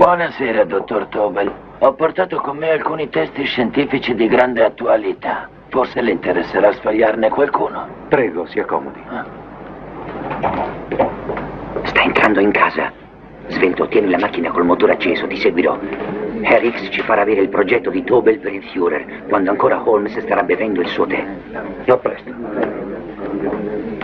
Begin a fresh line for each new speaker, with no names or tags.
Buonasera, dottor Tobel. Ho portato con me alcuni testi scientifici di grande attualità. Forse le interesserà sfogliarne qualcuno.
Prego, si accomodi.
Sta entrando in casa. Svento, tieni la macchina col motore acceso, ti seguirò. Harris ci farà avere il progetto di Tobel per il Führer, quando ancora Holmes starà bevendo il suo tè.
A presto.